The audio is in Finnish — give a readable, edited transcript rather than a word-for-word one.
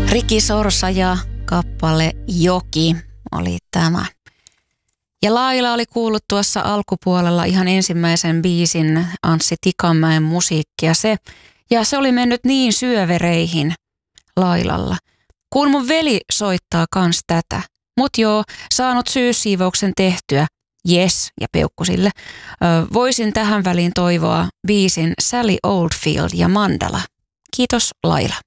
Riki Sorsa ja kappale Joki oli tämä. Ja Laila oli kuullut tuossa alkupuolella ihan ensimmäisen biisin Anssi Tikanmäen musiikkia. Se oli mennyt niin syövereihin Lailalla. Kun mun veli soittaa kans tätä. Mut joo, saanut syyssiivouksen tehtyä. Yes, ja peukku sille. Voisin tähän väliin toivoa biisin Sally Oldfield ja Mandala. Kiitos Laila.